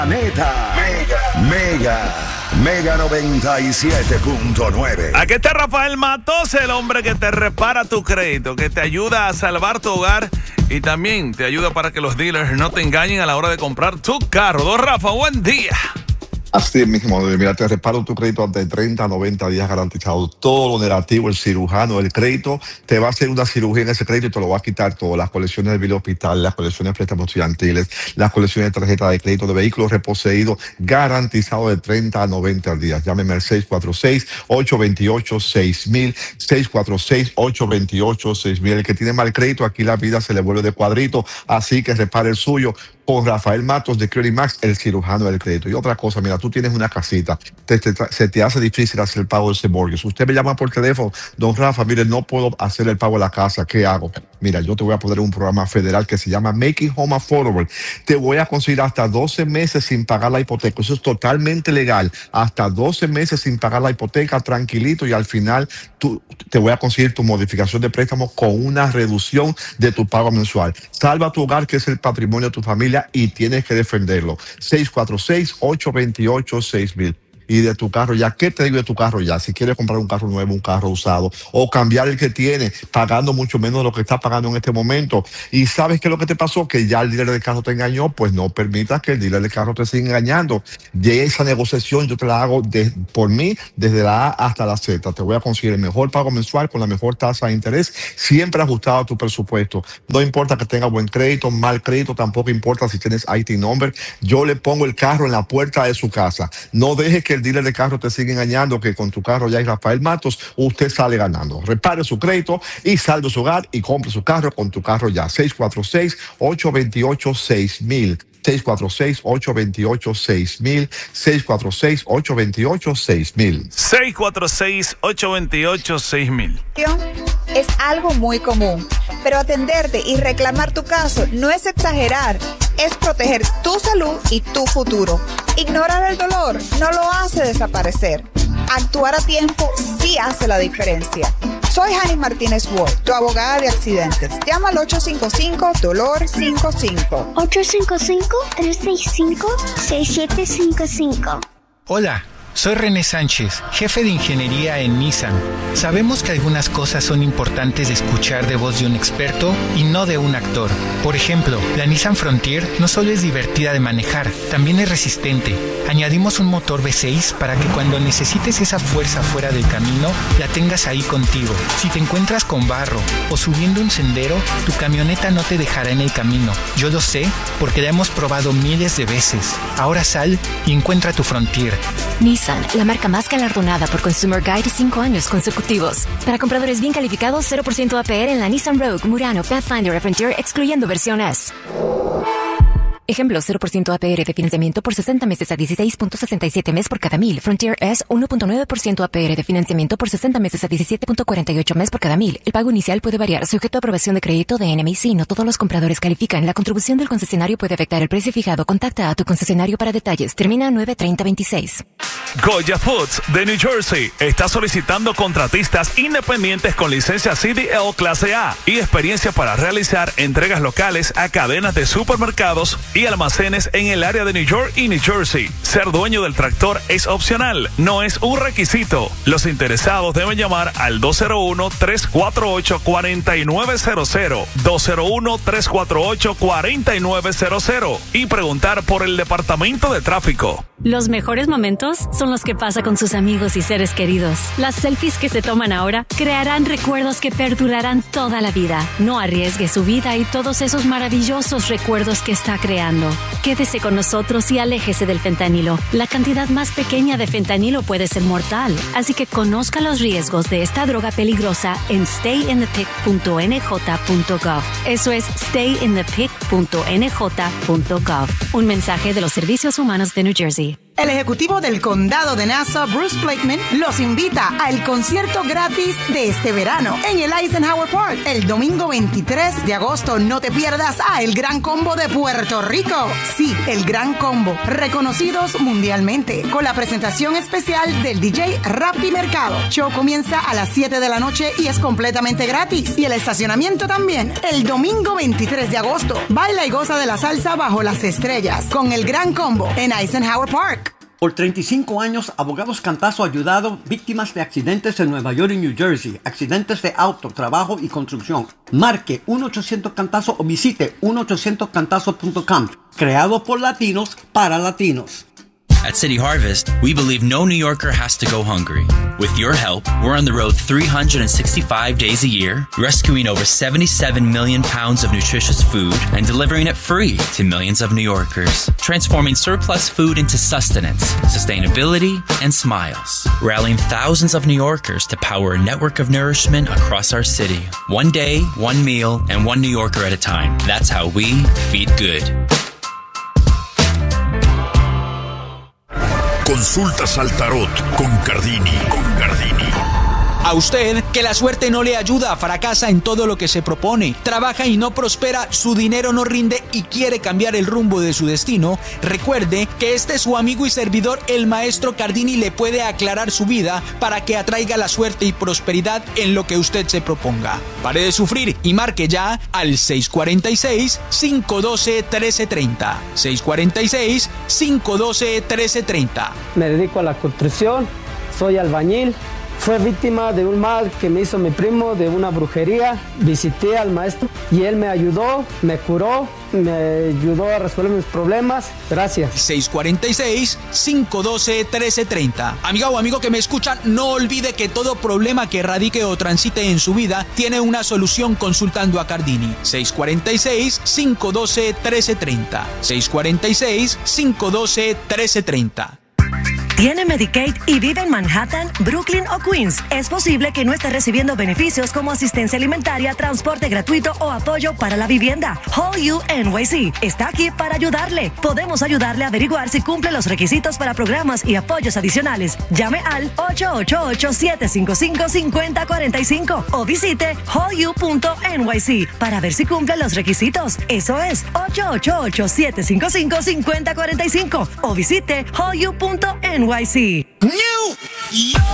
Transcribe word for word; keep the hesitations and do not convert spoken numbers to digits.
Meta, Mega, Mega, Mega noventa y siete punto nueve. Aquí está Rafael Matos, el hombre que te repara tu crédito, que te ayuda a salvar tu hogar y también te ayuda para que los dealers no te engañen a la hora de comprar tu carro. Don Rafa, buen día. Así mismo, mira, te reparo tu crédito ante treinta a noventa días garantizado. Todo lo negativo, el cirujano del crédito, te va a hacer una cirugía en ese crédito y te lo va a quitar todo. Las colecciones de bill hospital, las colecciones de préstamos estudiantiles, las colecciones de tarjeta de crédito de vehículos reposeídos, garantizado de treinta a noventa días. Llámeme al seis cuatro seis, ocho dos ocho, seis mil, seis cuatro seis, ocho dos ocho, seis mil. El que tiene mal crédito, aquí la vida se le vuelve de cuadrito, así que repare el suyo con Rafael Matos de Credit Max, el cirujano del crédito. Y otra cosa, mira, tú tienes una casita, te, te, se te hace difícil hacer el pago de ese mortgage. Usted me llama por teléfono, don Rafa, mire, no puedo hacer el pago de la casa, ¿qué hago? Mira, yo te voy a poner un programa federal que se llama Making Home Affordable. Te voy a conseguir hasta doce meses sin pagar la hipoteca. Eso es totalmente legal. Hasta doce meses sin pagar la hipoteca, tranquilito, y al final tú, te voy a conseguir tu modificación de préstamo con una reducción de tu pago mensual. Salva tu hogar, que es el patrimonio de tu familia, y tienes que defenderlo. seis cuatro seis, ocho dos ocho, seis mil. Y de tu carro ya, ¿qué te digo de tu carro ya? Si quieres comprar un carro nuevo, un carro usado, o cambiar el que tiene, pagando mucho menos de lo que estás pagando en este momento. Y ¿sabes qué es lo que te pasó? Que ya el dealer del carro te engañó. Pues no permitas que el dealer del carro te siga engañando. De esa negociación yo te la hago de, por mí, desde la A hasta la Z. Te voy a conseguir el mejor pago mensual con la mejor tasa de interés, siempre ajustado a tu presupuesto. No importa que tenga buen crédito, mal crédito, tampoco importa si tienes I T number. Yo le pongo el carro en la puerta de su casa. No dejes que el dealer de carro te sigue engañando, que con tu carro ya hay Rafael Matos, usted sale ganando. Repare su crédito y salve su hogar y compre su carro con tu carro ya. seis cuatro seis, ocho dos ocho, seis mil. seis cuatro seis, ocho dos ocho, seis mil. seis cuatro seis, ocho dos ocho, seis mil. seis cuatro seis, ocho dos ocho, seis mil. Es algo muy común, pero atenderte y reclamar tu caso no es exagerar, es proteger tu salud y tu futuro. Ignorar el dolor no lo hace desaparecer. Actuar a tiempo sí hace la diferencia. Soy Jani Martínez Ward, tu abogada de accidentes. Llama al ocho cinco cinco, D O L O R cinco cinco. ocho cinco cinco, tres seis cinco, seis siete cinco cinco. Hola. Soy René Sánchez, jefe de ingeniería en Nissan. Sabemos que algunas cosas son importantes de escuchar de voz de un experto y no de un actor. Por ejemplo, la Nissan Frontier no solo es divertida de manejar, también es resistente. Añadimos un motor V seis para que cuando necesites esa fuerza fuera del camino, la tengas ahí contigo. Si te encuentras con barro o subiendo un sendero, tu camioneta no te dejará en el camino. Yo lo sé porque la hemos probado miles de veces. Ahora sal y encuentra tu Frontier. Nissan, la marca más galardonada por Consumer Guide cinco años consecutivos. Para compradores bien calificados, cero por ciento A P R en la Nissan Rogue, Murano, Pathfinder y Frontier, excluyendo versión S. Ejemplo, cero por ciento A P R de financiamiento por sesenta meses a dieciséis punto sesenta y siete mes por cada mil. Frontier S, uno punto nueve por ciento A P R de financiamiento por sesenta meses a diecisiete punto cuarenta y ocho mes por cada mil. El pago inicial puede variar, sujeto a aprobación de crédito de N M I C. No todos los compradores califican. La contribución del concesionario puede afectar el precio fijado. Contacta a tu concesionario para detalles. Termina nueve treinta veintiséis. Goya Foods de New Jersey está solicitando contratistas independientes con licencia C D L Clase A y experiencia para realizar entregas locales a cadenas de supermercados y almacenes en el área de New York y New Jersey. Ser dueño del tractor es opcional, no es un requisito. Los interesados deben llamar al dos cero uno, tres cuatro ocho, cuatro nueve cero cero, dos cero uno, tres cuatro ocho, cuatro nueve cero cero y preguntar por el departamento de tráfico. Los mejores momentos son los que pasa con sus amigos y seres queridos. Las selfies que se toman ahora crearán recuerdos que perdurarán toda la vida. No arriesgue su vida y todos esos maravillosos recuerdos que está creando. Quédese con nosotros y aléjese del fentanilo. La cantidad más pequeña de fentanilo puede ser mortal, así que conozca los riesgos de esta droga peligrosa en stay in the pic punto n j punto gov. Eso es stay in the pic punto n j punto gov. Un mensaje de los Servicios Humanos de New Jersey. El ejecutivo del condado de Nassau, Bruce Blakeman, los invita al concierto gratis de este verano en el Eisenhower Park. El domingo veintitrés de agosto no te pierdas a El Gran Combo de Puerto Rico. Sí, El Gran Combo, reconocidos mundialmente, con la presentación especial del D J Rafi Mercado. Show comienza a las siete de la noche y es completamente gratis. Y el estacionamiento también. El domingo veintitrés de agosto, baila y goza de la salsa bajo las estrellas con El Gran Combo en Eisenhower Park. Por treinta y cinco años, Abogados Cantazo ha ayudado víctimas de accidentes en Nueva York y New Jersey, accidentes de auto, trabajo y construcción. Marque uno ochocientos Cantazo o visite uno ochocientos cantazo punto com. Creado por latinos para latinos. At City Harvest, we believe no New Yorker has to go hungry. With your help, we're on the road three hundred sixty-five days a year, rescuing over seventy-seven million pounds of nutritious food and delivering it free to millions of New Yorkers, transforming surplus food into sustenance, sustainability, and smiles. Rallying thousands of New Yorkers to power a network of nourishment across our city. One day, one meal, and one New Yorker at a time. That's how we feed good. Consultas al tarot con Cardini. Con Cardini. A usted, que la suerte no le ayuda, fracasa en todo lo que se propone, trabaja y no prospera, su dinero no rinde y quiere cambiar el rumbo de su destino, recuerde que este su amigo y servidor, el maestro Cardini, le puede aclarar su vida para que atraiga la suerte y prosperidad en lo que usted se proponga. Pare de sufrir y marque ya al seis cuatro seis, cinco uno dos, uno tres tres cero. seis cuatro seis, cinco uno dos, uno tres tres cero. Me dedico a la construcción, soy albañil. Fue víctima de un mal que me hizo mi primo, de una brujería. Visité al maestro y él me ayudó, me curó, me ayudó a resolver mis problemas. Gracias. seis cuatro seis, cinco uno dos, uno tres tres cero. Amiga o amigo que me escuchan, no olvide que todo problema que radique o transite en su vida tiene una solución consultando a Cardini. seis cuatro seis, cinco uno dos, uno tres tres cero. seis cuatro seis, cinco uno dos, uno tres tres cero. ¿Tiene Medicaid y vive en Manhattan, Brooklyn o Queens? Es posible que no esté recibiendo beneficios como asistencia alimentaria, transporte gratuito o apoyo para la vivienda. Whole You N Y C está aquí para ayudarle. Podemos ayudarle a averiguar si cumple los requisitos para programas y apoyos adicionales. Llame al ocho ocho ocho, siete cinco cinco, cinco cero cuatro cinco o visite whole you punto N Y C para ver si cumple los requisitos. Eso es ocho ocho ocho, siete cinco cinco, cinco cero cuatro cinco o visite whole you punto N Y C. New